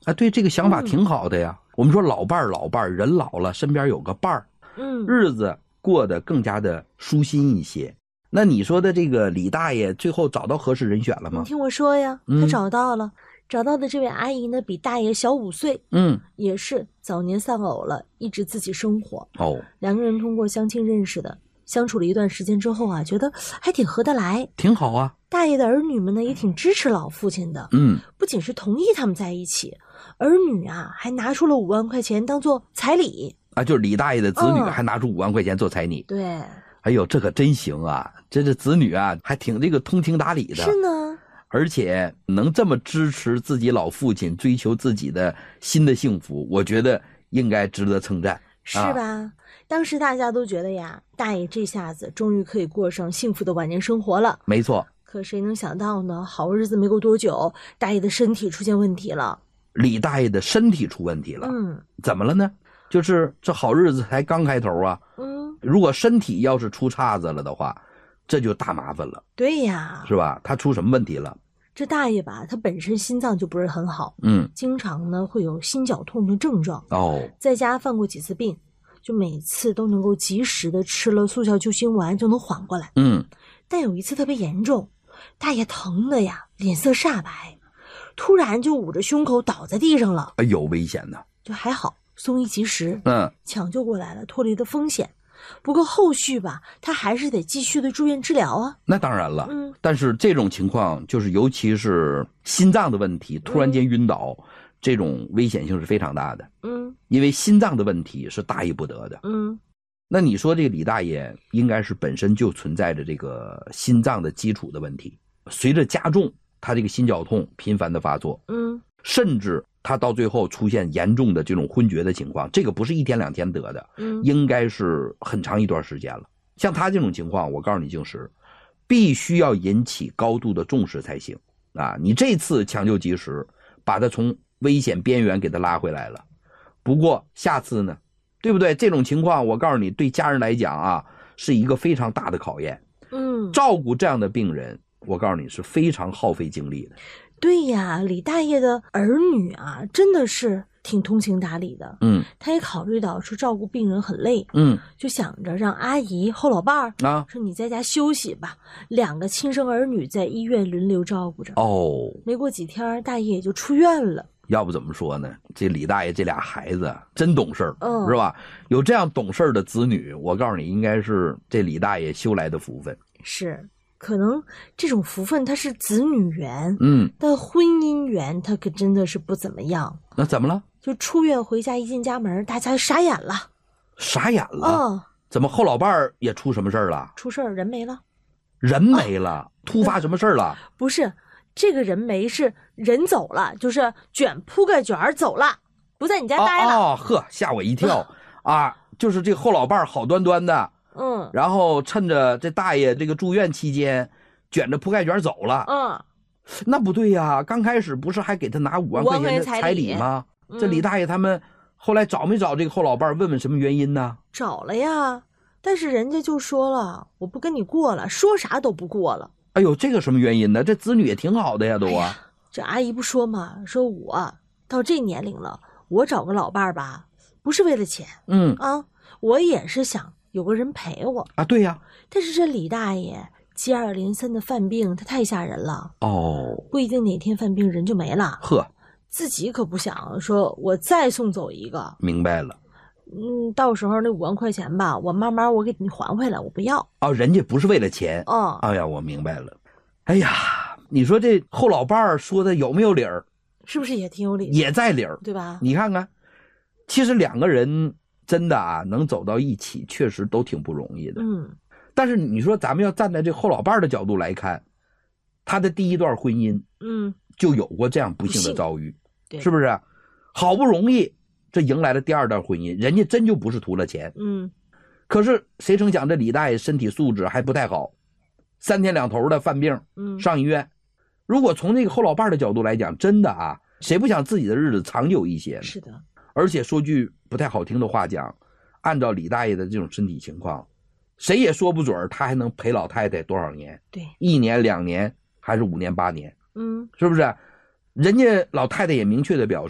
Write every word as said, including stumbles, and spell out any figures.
啊，对，这个想法挺好的呀。嗯、我们说老伴儿，老伴儿，人老了，身边有个伴儿， 嗯， 日子过得更加的舒心一些。那你说的这个李大爷最后找到合适人选了吗？ 你听我说呀，他找到了，嗯、找到的这位阿姨呢，比大爷小五岁， 嗯， 也是早年丧偶了，一直自己生活。 哦， 两个人通过相亲认识的，相处了一段时间之后啊，觉得还挺合得来， 挺好啊。 大爷的儿女们呢，也挺支持老父亲的， 嗯， 不仅是同意他们在一起，儿女啊还拿出了五万块钱当做彩礼啊，就是李大爷的子女还拿出五万块钱做彩礼。 嗯、对。 哎呦，这可真行啊！这这子女啊，还挺这个通情达理的。 是呢， 而且能这么支持自己老父亲追求自己的新的幸福，我觉得应该值得称赞， 是吧？啊、当时大家都觉得呀，大爷这下子终于可以过上幸福的晚年生活了。 没错。 可谁能想到呢？好日子没过多久，大爷的身体出现问题了。 李大爷的身体出问题了。 嗯， 怎么了呢？就是这好日子才刚开头啊。 嗯。 如果身体要是出岔子了的话，这就大麻烦了。 对呀， 是吧？他出什么问题了？ 这大爷吧，他本身心脏就不是很好， 嗯， 经常呢会有心绞痛的症状。 哦， 在家犯过几次病，就每次都能够及时的吃了速效救心丸就能缓过来。 嗯， 但有一次特别严重，大爷疼的呀，脸色煞白，突然就捂着胸口倒在地上了。 哎呦，危险呢！ 就还好，送医及时， 嗯， 抢救过来了，脱离了风险。不过后续吧，他还是得继续的住院治疗啊。 那当然了， 嗯， 但是这种情况就是尤其是心脏的问题，突然间晕倒，嗯、这种危险性是非常大的。 嗯， 因为心脏的问题是大意不得的。 嗯， 那你说这个李大爷应该是本身就存在着这个心脏的基础的问题，随着加重，他这个心绞痛频繁的发作， 嗯， 甚至他到最后出现严重的这种昏厥的情况，这个不是一天两天得的， 嗯， 应该是很长一段时间了。像他这种情况，我告诉你，静时必须要引起高度的重视才行啊！你这次抢救及时，把他从危险边缘给他拉回来了。不过下次呢，对不对？这种情况，我告诉你，对家人来讲啊，是一个非常大的考验。 嗯， 照顾这样的病人，我告诉你是非常耗费精力的。 对呀，李大爷的儿女啊，真的是挺通情达理的。 嗯， 他也考虑到说照顾病人很累， 嗯， 就想着让阿姨后老伴儿啊， 说你在家休息吧，两个亲生儿女在医院轮流照顾着。 哦， 没过几天，大爷也就出院了。 要不怎么说呢？这李大爷这俩孩子真懂事儿， 嗯， 是吧？有这样懂事儿的子女，我告诉你，应该是这李大爷修来的福分。 是。可能这种福分它是子女缘， 嗯， 但婚姻缘它可真的是不怎么样。 那怎么了？ 就出院回家一进家门，大家傻眼了。 傻眼了？ 哦， 怎么后老伴儿也出什么事儿了？ 出事儿，人没了。 人没了？哦、突发什么事儿了？ 不是，这个人没是人走了，就是卷铺盖卷走了，不在你家待了。 哦，呵，吓我一跳啊！就是这后老伴儿好端端的。 嗯， 然后趁着这大爷这个住院期间，卷着铺盖卷走了。 嗯， 那不对呀，刚开始不是还给他拿五万块钱的彩礼吗？ 嗯、 这李大爷他们后来找没找这个后老伴问问什么原因呢？ 找了呀，但是人家就说了，我不跟你过了，说啥都不过了。 哎呦，这个什么原因呢？这子女也挺好的呀，都啊。 哎、这阿姨不说嘛，说我到这年龄了，我找个老伴吧，不是为了钱， 嗯啊，我也是想。有个人陪我啊，对呀。 但是这李大爷接二连三的犯病，他太吓人了。 哦， 不一定哪天犯病人就没了。 呵， 自己可不想说我再送走一个。 明白了。 嗯，到时候那五万块钱吧，我慢慢我给你还回来，我不要。 哦，人家不是为了钱。 哦， 哎呀，我明白了。哎呀，你说这后老伴儿说的有没有理儿？ 是不是也挺有理？ 也在理儿， 对吧？ 你看看，其实两个人。真的啊，能走到一起，确实都挺不容易的。 嗯， 但是你说咱们要站在这后老伴的角度来看，他的第一段婚姻， 嗯， 就有过这样不幸的遭遇， 对， 是不是？好不容易这迎来了第二段婚姻，人家真就不是图了钱， 嗯。 可是谁成想这李大爷身体素质还不太好，三天两头的犯病， 嗯， 上医院。如果从那个后老伴的角度来讲，真的啊，谁不想自己的日子长久一些呢？ 是的。 而且说句不太好听的话讲，按照李大爷的这种身体情况，谁也说不准他还能陪老太太多少年。 对， 一年两年还是五年八年， 嗯， 是不是？人家老太太也明确的表示